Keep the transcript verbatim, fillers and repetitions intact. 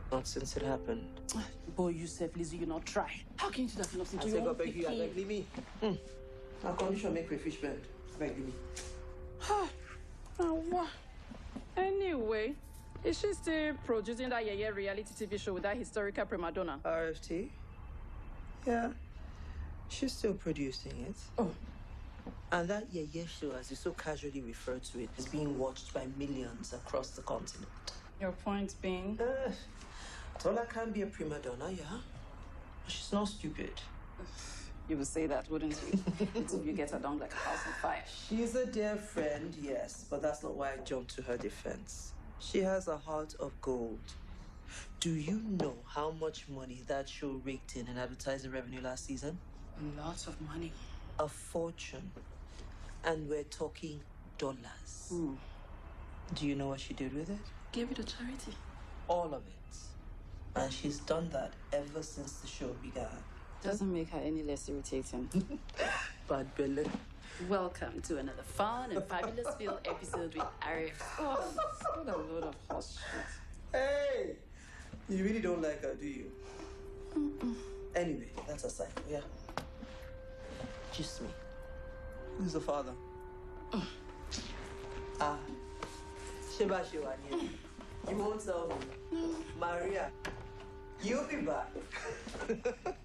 Not since it happened. Boy, Yusuf, Lizzie, you not try. How can you do that kind of thing to I your say, own God, beg you, I beg, leave me. Mm. Our condition make crayfish bend. Beg, leave me. Oh, what? Anyway, is she still producing that Yeye reality T V show with that historical prima donna? R F T? Yeah. She's still producing it. Oh. And that Yeye show, as you so casually refer to it, is being watched by millions across the continent. Your point being? Uh, Tola can be a prima donna, yeah? But she's not stupid. You would say that, wouldn't you? Until you get her down like a house on fire. She's a dear friend, yes, but that's not why I jumped to her defense. She has a heart of gold. Do you know how much money that show raked in in advertising revenue last season? Lots of money. A fortune. And we're talking dollars. Mm. Do you know what she did with it? Gave it to charity. All of it. And she's done that ever since the show began. Doesn't make her any less irritating. Bad Bella. Welcome to another fun and fabulous filled episode with Arif. Oh, what a load of horse shit. Hey! You really don't like her, do you? Mm-mm. Anyway, that's aside. Yeah. Just me. Who's the father? Mm. Ah. Sheba Shewani. You won't tell me. No. Maria, you'll be back.